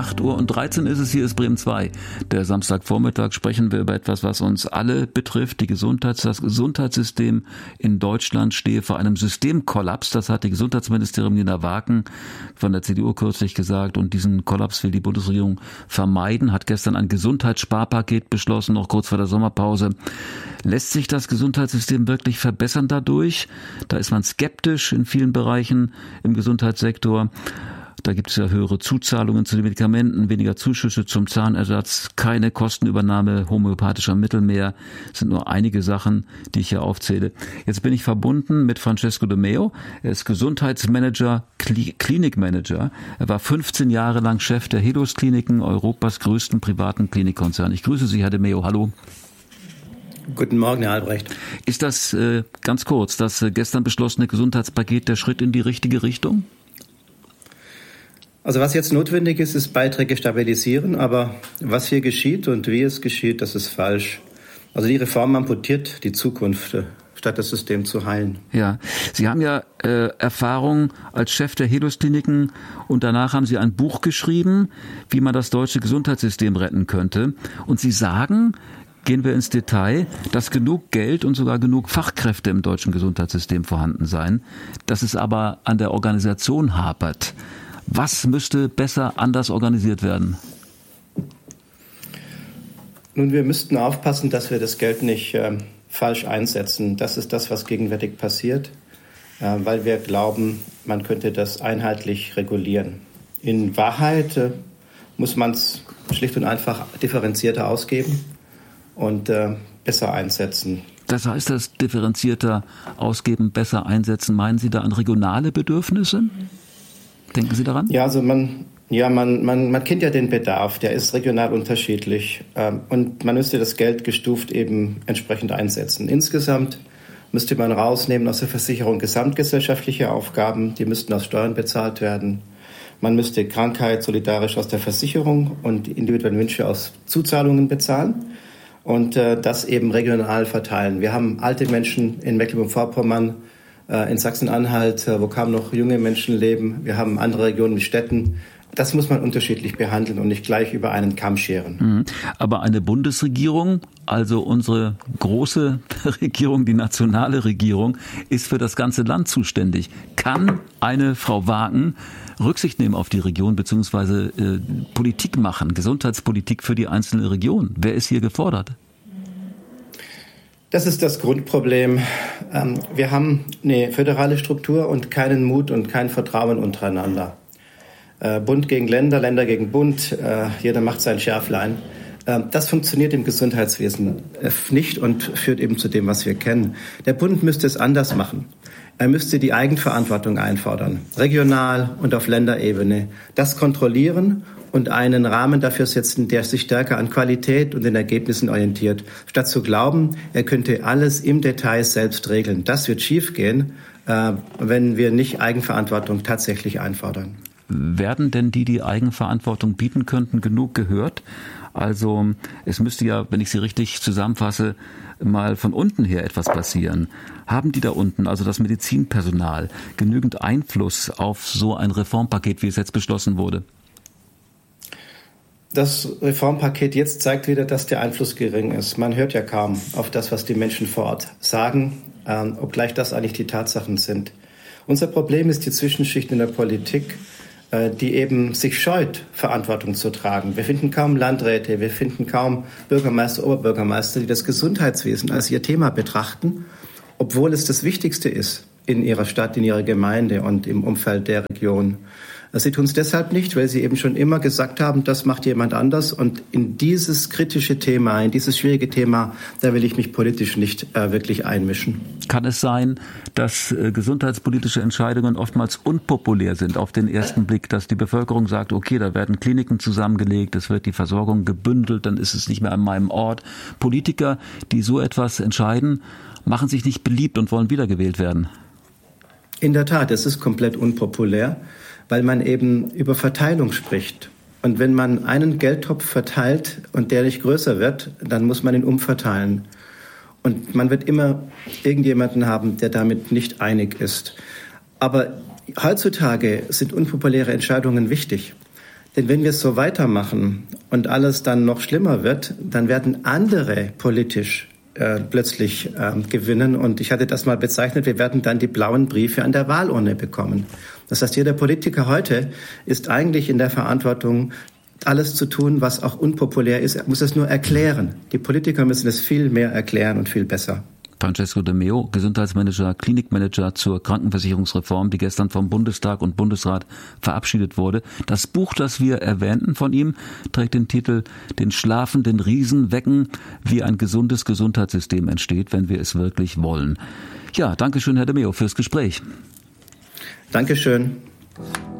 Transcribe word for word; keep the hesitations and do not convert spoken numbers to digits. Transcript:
acht Uhr und dreizehn ist es, hier ist Bremen zwei. Der Samstagvormittag sprechen wir über etwas, was uns alle betrifft. Die Gesundheits-, das Gesundheitssystem in Deutschland stehe vor einem Systemkollaps. Das hat die Gesundheitsministerin Nina Waken von der C D U kürzlich gesagt. Und diesen Kollaps will die Bundesregierung vermeiden, hat gestern ein Gesundheitssparpaket beschlossen, noch kurz vor der Sommerpause. Lässt sich das Gesundheitssystem wirklich verbessern dadurch? Da ist man skeptisch in vielen Bereichen im Gesundheitssektor. Da gibt es ja höhere Zuzahlungen zu den Medikamenten, weniger Zuschüsse zum Zahnersatz, keine Kostenübernahme homöopathischer Mittel mehr. Das sind nur einige Sachen, die ich hier aufzähle. Jetzt bin ich verbunden mit Francesco De Meo. Er ist Gesundheitsmanager, Klinikmanager. Er war fünfzehn Jahre lang Chef der Helos Kliniken, Europas größten privaten Klinikkonzern. Ich grüße Sie, Herr De Meo. Hallo. Guten Morgen, Herr Albrecht. Ist das, äh, ganz kurz, das äh, gestern beschlossene Gesundheitspaket der Schritt in die richtige Richtung? Also was jetzt notwendig ist, ist Beiträge stabilisieren, aber was hier geschieht und wie es geschieht, das ist falsch. Also die Reform amputiert die Zukunft, statt das System zu heilen. Ja, Sie haben ja äh, Erfahrung als Chef der Helos Kliniken und danach haben Sie ein Buch geschrieben, wie man das deutsche Gesundheitssystem retten könnte. Und Sie sagen, gehen wir ins Detail, dass genug Geld und sogar genug Fachkräfte im deutschen Gesundheitssystem vorhanden seien, dass es aber an der Organisation hapert. Was müsste besser anders organisiert werden? Nun, wir müssten aufpassen, dass wir das Geld nicht äh, falsch einsetzen. Das ist das, was gegenwärtig passiert, äh, weil wir glauben, man könnte das einheitlich regulieren. In Wahrheit äh, muss man es schlicht und einfach differenzierter ausgeben und äh, besser einsetzen. Das heißt, das differenzierter ausgeben, besser einsetzen, meinen Sie da an regionale Bedürfnisse? Denken Sie daran? Ja, also man, ja, man, man, man kennt ja den Bedarf, der ist regional unterschiedlich. Ähm, und man müsste das Geld gestuft eben entsprechend einsetzen. Insgesamt müsste man rausnehmen aus der Versicherung gesamtgesellschaftliche Aufgaben, die müssten aus Steuern bezahlt werden. Man müsste Krankheit solidarisch aus der Versicherung und individuelle Wünsche aus Zuzahlungen bezahlen und äh, das eben regional verteilen. Wir haben alte Menschen in Mecklenburg-Vorpommern, in Sachsen-Anhalt, wo kaum noch junge Menschen leben. Wir haben andere Regionen mit Städten. Das muss man unterschiedlich behandeln und nicht gleich über einen Kamm scheren. Aber eine Bundesregierung, also unsere große Regierung, die nationale Regierung, ist für das ganze Land zuständig. Kann eine Frau Waken Rücksicht nehmen auf die Region bzw. äh, Politik machen, Gesundheitspolitik für die einzelne Region? Wer ist hier gefordert? Das ist das Grundproblem. Wir haben eine föderale Struktur und keinen Mut und kein Vertrauen untereinander. Bund gegen Länder, Länder gegen Bund, jeder macht sein Schärflein. Das funktioniert im Gesundheitswesen nicht und führt eben zu dem, was wir kennen. Der Bund müsste es anders machen. Er müsste die Eigenverantwortung einfordern, regional und auf Länderebene, das kontrollieren und einen Rahmen dafür setzen, der sich stärker an Qualität und den Ergebnissen orientiert, statt zu glauben, er könnte alles im Detail selbst regeln. Das wird schiefgehen, äh, wenn wir nicht Eigenverantwortung tatsächlich einfordern. Werden denn die, die Eigenverantwortung bieten könnten, genug gehört? Also es müsste ja, wenn ich Sie richtig zusammenfasse, mal von unten her etwas passieren. Haben die da unten, also das Medizinpersonal, genügend Einfluss auf so ein Reformpaket, wie es jetzt beschlossen wurde? Das Reformpaket jetzt zeigt wieder, dass der Einfluss gering ist. Man hört ja kaum auf das, was die Menschen vor Ort sagen, ähm, obgleich das eigentlich die Tatsachen sind. Unser Problem ist die Zwischenschicht in der Politik, äh, die eben sich scheut, Verantwortung zu tragen. Wir finden kaum Landräte, wir finden kaum Bürgermeister, Oberbürgermeister, die das Gesundheitswesen als ihr Thema betrachten, obwohl es das Wichtigste ist in ihrer Stadt, in ihrer Gemeinde und im Umfeld der Region. Sie tun es deshalb nicht, weil sie eben schon immer gesagt haben, das macht jemand anders. Und in dieses kritische Thema, in dieses schwierige Thema, da will ich mich politisch nicht äh, wirklich einmischen. Kann es sein, dass äh, gesundheitspolitische Entscheidungen oftmals unpopulär sind auf den ersten Blick, dass die Bevölkerung sagt, okay, da werden Kliniken zusammengelegt, es wird die Versorgung gebündelt, dann ist es nicht mehr an meinem Ort. Politiker, die so etwas entscheiden, machen sich nicht beliebt und wollen wiedergewählt werden. In der Tat, es ist komplett unpopulär, weil man eben über Verteilung spricht. Und wenn man einen Geldtopf verteilt und der nicht größer wird, dann muss man ihn umverteilen. Und man wird immer irgendjemanden haben, der damit nicht einig ist. Aber heutzutage sind unpopuläre Entscheidungen wichtig. Denn wenn wir es so weitermachen und alles dann noch schlimmer wird, dann werden andere politisch äh, plötzlich äh, gewinnen. Und ich hatte das mal bezeichnet, wir werden dann die blauen Briefe an der Wahlurne bekommen. Das heißt, jeder Politiker heute ist eigentlich in der Verantwortung, alles zu tun, was auch unpopulär ist. Er muss es nur erklären. Die Politiker müssen es viel mehr erklären und viel besser. Francesco De Meo, Gesundheitsmanager, Klinikmanager zur Krankenversicherungsreform, die gestern vom Bundestag und Bundesrat verabschiedet wurde. Das Buch, das wir erwähnten von ihm, trägt den Titel »Den schlafenden Riesen wecken, wie ein gesundes Gesundheitssystem entsteht, wenn wir es wirklich wollen«. Ja, danke schön, Herr De Meo, fürs Gespräch. Dankeschön.